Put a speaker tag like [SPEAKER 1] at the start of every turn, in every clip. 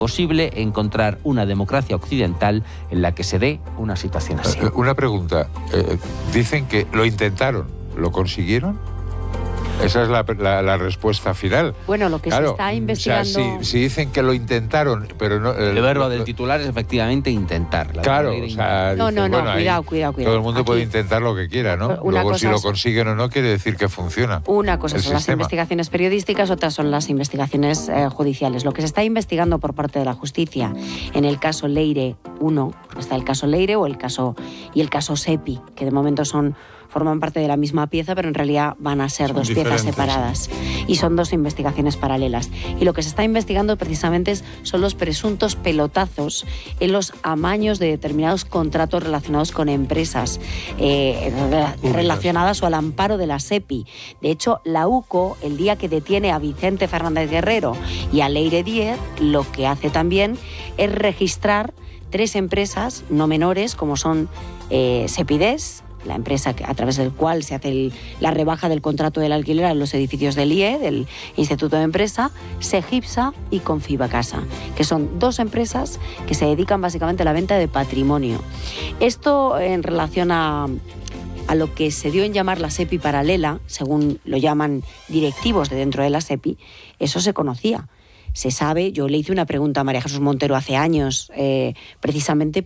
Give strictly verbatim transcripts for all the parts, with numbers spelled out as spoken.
[SPEAKER 1] posible encontrar una democracia occidental en la que se dé una situación así.
[SPEAKER 2] Una pregunta. Eh, dicen que lo intentaron. ¿Lo consiguieron? Esa es la, la, la respuesta final.
[SPEAKER 3] Bueno, lo que
[SPEAKER 2] claro,
[SPEAKER 3] se está investigando...
[SPEAKER 2] O sea, si, si dicen que lo intentaron, pero no...
[SPEAKER 1] El, el verbo del titular es efectivamente intentar.
[SPEAKER 2] Claro, o sea...
[SPEAKER 3] No,
[SPEAKER 2] dicen,
[SPEAKER 3] no, no,
[SPEAKER 2] bueno,
[SPEAKER 3] cuidado, cuidado, cuidado.
[SPEAKER 2] Todo el mundo
[SPEAKER 3] Aquí,
[SPEAKER 2] puede intentar lo que quiera, ¿no? Luego, si lo
[SPEAKER 3] es,
[SPEAKER 2] consiguen o no, quiere decir que funciona.
[SPEAKER 3] Una cosa son
[SPEAKER 2] sistema.
[SPEAKER 3] las investigaciones periodísticas, otras son las investigaciones eh, judiciales. Lo que se está investigando por parte de la justicia en el caso Leire uno, está el caso Leire o el caso y el caso Sepi, que de momento son... forman parte de la misma pieza, pero en realidad van a ser son dos piezas separadas. Y son dos investigaciones paralelas. Y lo que se está investigando precisamente son los presuntos pelotazos en los amaños de determinados contratos relacionados con empresas eh, relacionadas o al amparo de la Sepi. De hecho, la UCO, el día que detiene a Vicente Fernández Guerrero y a Leire Díez, lo que hace también es registrar tres empresas no menores, como son eh, Sepides, la empresa que, a través del cual se hace el, la rebaja del contrato del alquiler en los edificios del I E, del Instituto de Empresa, Segipsa y Confibacasa, que son dos empresas que se dedican básicamente a la venta de patrimonio. Esto en relación a, a lo que se dio en llamar la Sepi paralela, según lo llaman directivos de dentro de la Sepi, eso se conocía. Se sabe, yo le hice una pregunta a María Jesús Montero hace años, eh, precisamente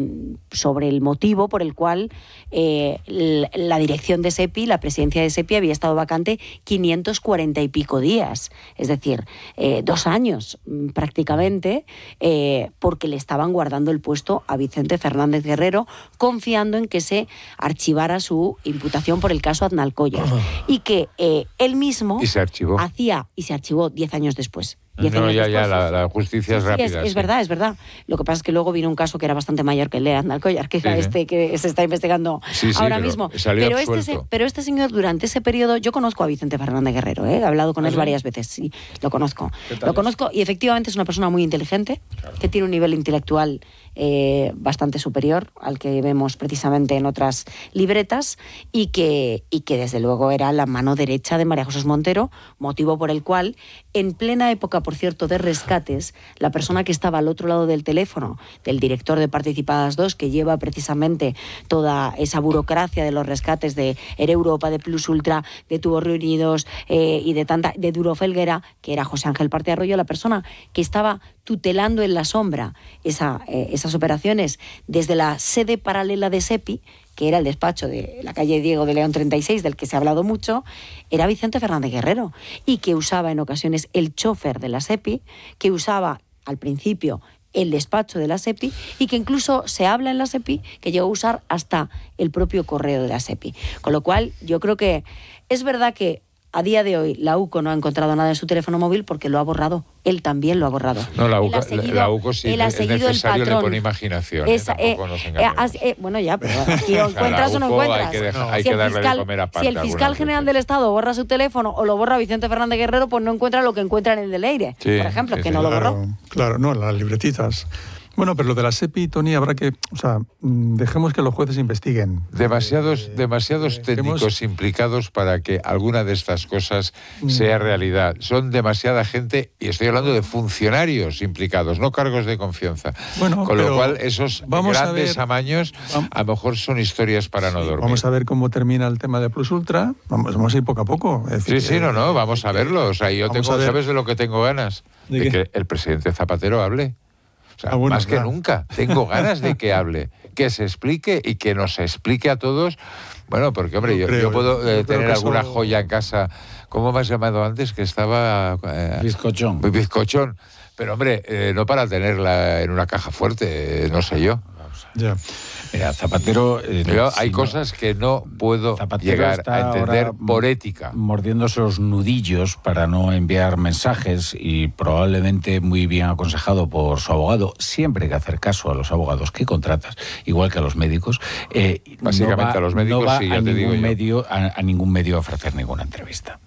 [SPEAKER 3] sobre el motivo por el cual eh, la dirección de Sepi, la presidencia de Sepi, había estado vacante quinientos cuarenta y pico días, es decir, eh, dos años prácticamente, eh, porque le estaban guardando el puesto a Vicente Fernández Guerrero, confiando en que se archivara su imputación por el caso Aznalcóllar, y que eh, él mismo
[SPEAKER 2] y se archivó.
[SPEAKER 3] hacía, y se archivó diez años después.
[SPEAKER 2] No, ya, ya, la, la justicia es
[SPEAKER 3] sí,
[SPEAKER 2] rápida.
[SPEAKER 3] Sí, es,
[SPEAKER 2] sí.
[SPEAKER 3] es verdad, es verdad. Lo que pasa es que luego vino un caso que era bastante mayor que el de Aznalcóllar, que era sí, este que se está investigando
[SPEAKER 2] sí, sí,
[SPEAKER 3] ahora
[SPEAKER 2] pero
[SPEAKER 3] mismo.
[SPEAKER 2] Pero
[SPEAKER 3] este, pero este señor, durante ese periodo, yo conozco a Vicente Fernández Guerrero, ¿eh? He hablado con él ¿sí? varias veces, sí, lo conozco. Lo conozco y efectivamente es una persona muy inteligente, claro, que tiene un nivel intelectual eh, bastante superior al que vemos precisamente en otras libretas y que, y que desde luego era la mano derecha de María Jesús Montero, motivo por el cual, en plena época, por cierto, de rescates, la persona que estaba al otro lado del teléfono, del director de Participadas dos, que lleva precisamente toda esa burocracia de los rescates de Air Europa, de Plus Ultra, de Tubos Reunidos eh, y de tanta de Duro Felguera, que era José Ángel Parte Arroyo, la persona que estaba tutelando en la sombra esa, eh, esas operaciones desde la sede paralela de Sepi, que era el despacho de la calle Diego de León treinta y seis, del que se ha hablado mucho, era Vicente Fernández Guerrero, y que usaba en ocasiones el chofer de la Sepi, que usaba al principio el despacho de la Sepi, y que incluso se habla en la Sepi que llegó a usar hasta el propio correo de la Sepi. Con lo cual, yo creo que es verdad que a día de hoy la UCO no ha encontrado nada en su teléfono móvil porque lo ha borrado. Él también lo ha borrado.
[SPEAKER 2] No, la UCO,
[SPEAKER 3] seguido,
[SPEAKER 2] la UCO sí,
[SPEAKER 3] él ha
[SPEAKER 2] es
[SPEAKER 3] seguido
[SPEAKER 2] necesario,
[SPEAKER 3] el patrón.
[SPEAKER 2] Le pone imaginación.
[SPEAKER 3] Esa,
[SPEAKER 2] eh,
[SPEAKER 3] eh, eh, eh, bueno, ya, pero aquí lo encuentras o no encuentras.
[SPEAKER 2] Hay que, dejar, hay
[SPEAKER 3] si,
[SPEAKER 2] que
[SPEAKER 3] el
[SPEAKER 2] darle
[SPEAKER 3] fiscal,
[SPEAKER 2] de comer aparte,
[SPEAKER 3] si el fiscal general del Estado borra su teléfono o lo borra Vicente Fernández Guerrero, pues no encuentra lo que encuentra en el de Leire, sí, por ejemplo, sí, que sí, no lo borró.
[SPEAKER 4] Claro, claro, no, las libretitas. Bueno, pero lo de la Sepi, Tony, habrá que... O sea, dejemos que los jueces investiguen.
[SPEAKER 2] Demasiados,
[SPEAKER 4] eh,
[SPEAKER 2] demasiados
[SPEAKER 4] eh,
[SPEAKER 2] técnicos
[SPEAKER 4] hemos...
[SPEAKER 2] implicados para que alguna de estas cosas sea realidad. Son demasiada gente, y estoy hablando de funcionarios implicados, no cargos de confianza.
[SPEAKER 4] Bueno,
[SPEAKER 2] Con lo cual, esos
[SPEAKER 4] vamos
[SPEAKER 2] grandes
[SPEAKER 4] a ver,
[SPEAKER 2] amaños a lo mejor son historias para no
[SPEAKER 4] sí,
[SPEAKER 2] dormir.
[SPEAKER 4] Vamos a ver cómo termina el tema de Plus Ultra. Vamos, vamos a ir poco a poco. Es decir,
[SPEAKER 2] sí, sí, no, no, vamos a verlo. O sea, yo tengo, ¿sabes de lo que tengo ganas?
[SPEAKER 4] ¿De,
[SPEAKER 2] de
[SPEAKER 4] qué?
[SPEAKER 2] que el presidente Zapatero hable. O sea,
[SPEAKER 4] ah, bueno,
[SPEAKER 2] más
[SPEAKER 4] claro.
[SPEAKER 2] que nunca. Tengo ganas de que hable, que se explique y que nos explique a todos. Bueno, porque, hombre, yo,
[SPEAKER 4] creo,
[SPEAKER 2] yo puedo eh,
[SPEAKER 4] yo
[SPEAKER 2] tener alguna
[SPEAKER 4] eso...
[SPEAKER 2] joya en casa. ¿Cómo me has llamado antes? Que estaba... Eh,
[SPEAKER 5] bizcochón.
[SPEAKER 2] Bizcochón. Pero, hombre, eh, no para tenerla en una caja fuerte, eh, no sé yo.
[SPEAKER 4] Ya.
[SPEAKER 5] Mira, Zapatero... Eh,
[SPEAKER 2] Yo,
[SPEAKER 5] si
[SPEAKER 2] hay
[SPEAKER 5] no,
[SPEAKER 2] cosas que no puedo
[SPEAKER 5] Zapatero
[SPEAKER 2] llegar a entender por ética.
[SPEAKER 5] Mordiéndose los nudillos para no enviar mensajes, y probablemente muy bien aconsejado por su abogado. Siempre hay que hacer caso a los abogados que contratas, igual que a los médicos. Eh,
[SPEAKER 2] Básicamente
[SPEAKER 5] no va,
[SPEAKER 2] a los médicos,
[SPEAKER 5] no va
[SPEAKER 2] sí, ya
[SPEAKER 5] a
[SPEAKER 2] te digo
[SPEAKER 5] ningún
[SPEAKER 2] yo.
[SPEAKER 5] medio, a, a ningún medio a ofrecer ninguna entrevista.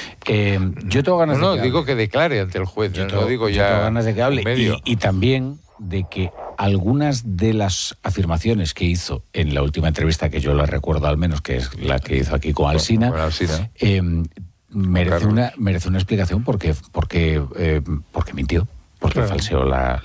[SPEAKER 5] Eh, yo tengo ganas
[SPEAKER 2] no,
[SPEAKER 5] de
[SPEAKER 2] no,
[SPEAKER 5] que
[SPEAKER 2] digo
[SPEAKER 5] hable.
[SPEAKER 2] que declare ante el juez.
[SPEAKER 5] Yo
[SPEAKER 2] No
[SPEAKER 5] tengo,
[SPEAKER 2] digo
[SPEAKER 5] yo
[SPEAKER 2] ya
[SPEAKER 5] tengo ganas de que hable.
[SPEAKER 2] medio.
[SPEAKER 5] Y, y también de que algunas de las afirmaciones que hizo en la última entrevista, que yo la recuerdo al menos, que es la que hizo aquí con Alsina,
[SPEAKER 2] con Alsina.
[SPEAKER 5] Eh, merece, una, merece una explicación porque, porque, eh, porque mintió. Porque claro. falseó la,